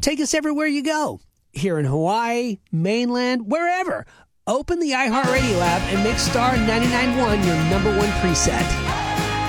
Take us everywhere you go. Here in Hawaii, mainland, wherever. Open the iHeartRadio app and make Star 99.1 your number one preset.